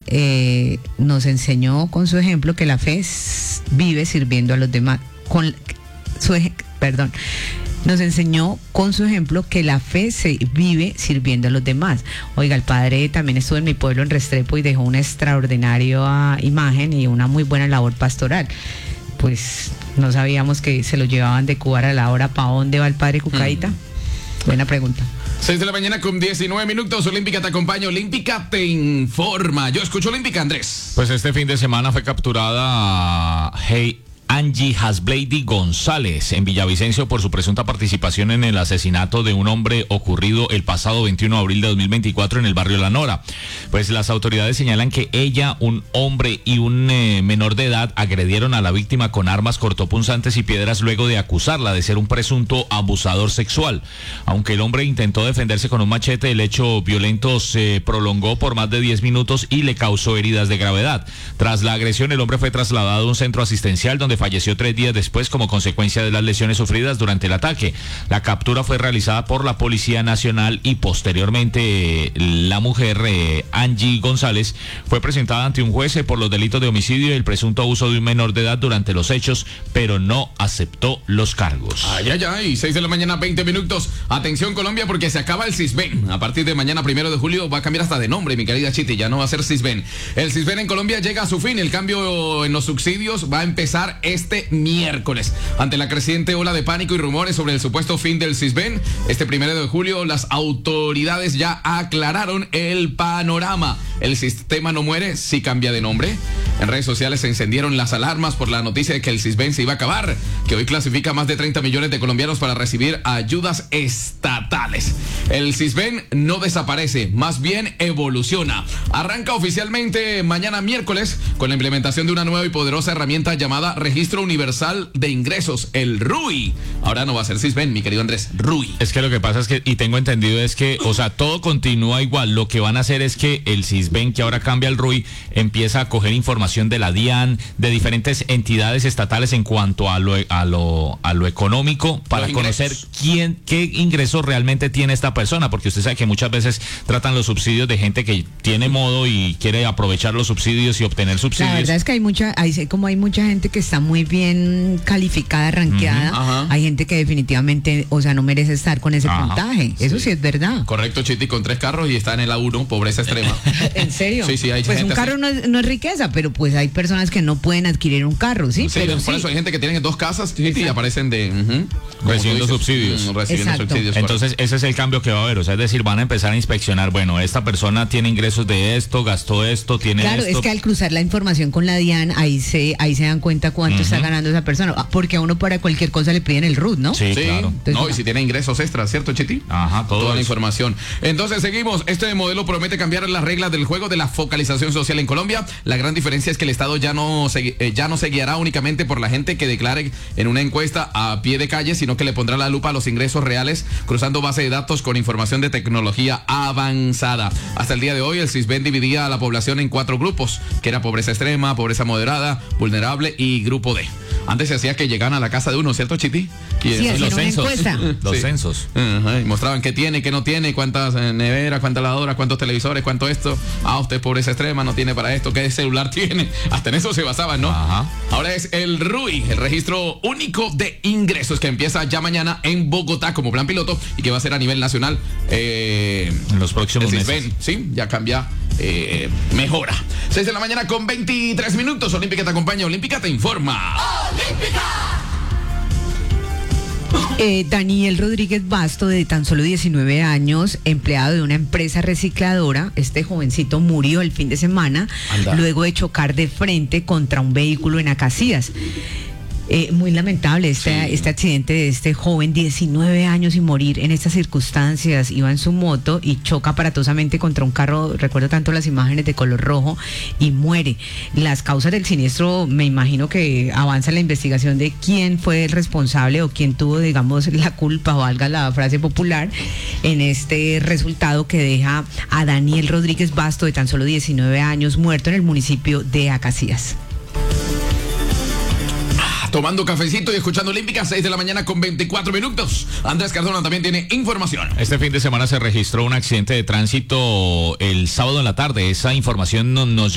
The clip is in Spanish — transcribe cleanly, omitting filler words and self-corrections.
nos enseñó con su ejemplo que la fe vive sirviendo a los demás. Nos enseñó con su ejemplo que la fe se vive sirviendo a los demás. Oiga, el padre también estuvo en mi pueblo, en Restrepo, y dejó una extraordinaria imagen y una muy buena labor pastoral. Pues no sabíamos que se lo llevaban de Cuba a la hora. ¿Para dónde va el padre Cucaita? Buena pregunta. 6 de la mañana con 19 minutos. Olímpica te acompaña, Olímpica te informa. Yo escucho Olímpica, Andrés. Pues este fin de semana fue capturada Angie Hasblady González en Villavicencio por su presunta participación en el asesinato de un hombre ocurrido el pasado 21 de abril de 2024 en el barrio La Nora. Pues las autoridades señalan que ella, un hombre y un menor de edad agredieron a la víctima con armas cortopunzantes y piedras luego de acusarla de ser un presunto abusador sexual. Aunque el hombre intentó defenderse con un machete, el hecho violento se prolongó por más de 10 minutos y le causó heridas de gravedad. Tras la agresión, el hombre fue trasladado a un centro asistencial donde falleció 3 días después como consecuencia de las lesiones sufridas durante el ataque. La captura fue realizada por la Policía Nacional y posteriormente la mujer, Angie González, fue presentada ante un juez por los delitos de homicidio y el presunto abuso de un menor de edad durante los hechos, pero no aceptó los cargos. Ay, 6 de la mañana, 20 minutos. Atención, Colombia, porque se acaba el Sisbén. A partir de mañana, 1 de julio, va a cambiar hasta de nombre, mi querida Chiti, ya no va a ser Sisbén. El Sisbén en Colombia llega a su fin. El cambio en los subsidios va a empezar este miércoles. Ante la creciente ola de pánico y rumores sobre el supuesto fin del Sisbén, este 1 de julio las autoridades ya aclararon el panorama. El sistema no muere si cambia de nombre. En redes sociales se encendieron las alarmas por la noticia de que el Sisbén se iba a acabar, que hoy clasifica a más de 30 millones de colombianos para recibir ayudas estatales. El Sisbén no desaparece, más bien evoluciona. Arranca oficialmente mañana miércoles con la implementación de una nueva y poderosa herramienta llamada Registro Universal de Ingresos, el RUI. Ahora no va a ser Sisbén, mi querido Andrés, RUI. Es que lo que pasa es que, y tengo entendido, es que, o sea, todo continúa igual. Lo que van a hacer es que el Sisbén, que ahora cambia al RUI, empieza a coger información de la DIAN, de diferentes entidades estatales en cuanto a lo económico, para conocer qué ingresos realmente tiene esta persona, porque usted sabe que muchas veces tratan los subsidios de gente que tiene modo y quiere aprovechar los subsidios y obtener subsidios. La verdad es que hay mucha gente que está muy bien calificada, rankeada. Hay gente que definitivamente, o sea, no merece estar con ese puntaje. Eso sí es verdad. Correcto, Chiti, con 3 carros y está en el A1, pobreza extrema. ¿En serio? Sí, hay pues gente un carro no es riqueza, pero pues hay personas que no pueden adquirir un carro, ¿sí? Sí, pero por eso hay gente que tiene 2 casas y aparecen recibiendo subsidios. Recibiendo subsidios. Entonces, ese es el cambio que va a haber. O sea, es decir, van a empezar a inspeccionar, bueno, esta persona tiene ingresos de esto, gastó esto, tiene esto. Claro, es que al cruzar la información con la DIAN, ahí se dan cuenta cuánto está ganando esa persona. Porque a uno para cualquier cosa le piden el RUT, ¿no? Sí, claro. Entonces, y si tiene ingresos extras, ¿cierto, Chiti? Toda la información. Entonces, seguimos. Este modelo promete cambiar las reglas del juego de la focalización social en Colombia. La gran diferencia es que el Estado ya no se guiará únicamente por la gente que declare en una encuesta a pie de calle, sino que le pondrá la lupa a los ingresos reales, cruzando base de datos con información de tecnología avanzada. Hasta el día de hoy, el Sisbén dividía a la población en 4 grupos, que era pobreza extrema, pobreza moderada, vulnerable y grupo D. Antes se hacía que llegaran a la casa de uno, ¿cierto, Chiti? Y los censos. Los censos. Y mostraban qué tiene, qué no tiene, cuántas neveras, cuántas lavadoras, cuántos televisores, cuánto esto. Usted es pobreza extrema, no tiene para esto, qué celular tiene. Hasta en eso se basaban, ¿no? Ahora es el RUI, el Registro Único de Ingresos, que empieza ya mañana en Bogotá como plan piloto y que va a ser a nivel nacional en los próximos meses. Sí, ya cambia, mejora. 6 de la mañana con 23 minutos. Olímpica te acompaña, Olímpica te informa. ¡Olímpica! Daniel Rodríguez Basto, de tan solo 19 años, empleado de una empresa recicladora. Este jovencito murió el fin de semana luego de chocar de frente contra un vehículo en Acacías. Muy lamentable este accidente de este joven, 19 años, y morir en estas circunstancias. Iba en su moto y choca aparatosamente contra un carro, recuerdo tanto las imágenes, de color rojo, y muere. Las causas del siniestro, me imagino que avanza la investigación de quién fue el responsable o quién tuvo, digamos, la culpa, o valga la frase popular, en este resultado que deja a Daniel Rodríguez Basto, de tan solo 19 años, muerto en el municipio de Acacías. Tomando cafecito y escuchando Olímpica, 6 de la mañana con 24 minutos. Andrés Cardona también tiene información. Este fin de semana se registró un accidente de tránsito el sábado en la tarde. Esa información nos